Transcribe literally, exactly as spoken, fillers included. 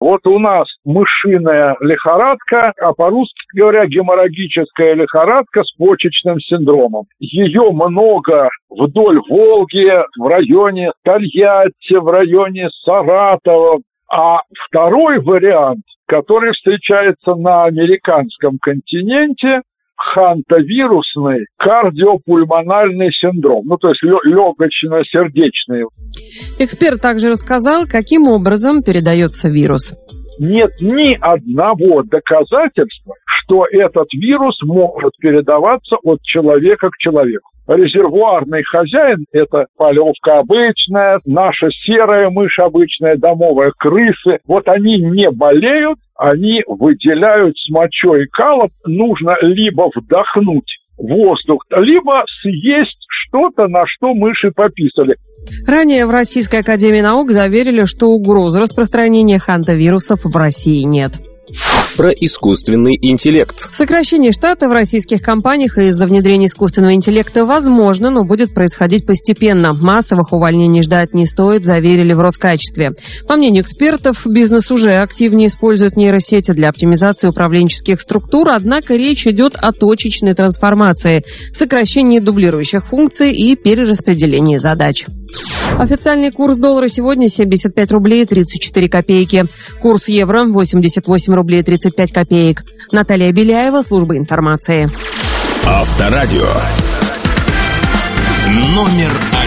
Вот у нас мышиная лихорадка, а по-русски говоря, геморрагическая лихорадка с почечным синдромом. Ее много вдоль Волги, в районе Тольятти, в районе Саратова. А второй вариант, который встречается на американском континенте, хантавирусный кардиопульмональный синдром, ну то есть легочно-сердечный. Эксперт также рассказал, каким образом передается вирус. Нет ни одного доказательства, что этот вирус может передаваться от человека к человеку. Резервуарный хозяин – это полевка обычная, наша серая мышь обычная, домовая крысы. Вот они не болеют, они выделяют с мочой калом. Нужно либо вдохнуть воздух, либо съесть что-то, на что мыши пописали. Ранее в Российской академии наук заверили, что угрозы распространения хантавирусов в России нет. Про искусственный интеллект. Сокращение штата в российских компаниях из-за внедрения искусственного интеллекта возможно, но будет происходить постепенно. Массовых увольнений ждать не стоит, заверили в Роскачестве. По мнению экспертов, бизнес уже активнее использует нейросети для оптимизации управленческих структур, однако речь идет о точечной трансформации, сокращении дублирующих функций и перераспределении задач. Официальный курс доллара сегодня семьдесят пять рублей тридцать четыре копейки. Курс евро восемьдесят восемь рублей тридцать пять копеек. Наталья Беляева, служба информации. Авторадио. Номер один.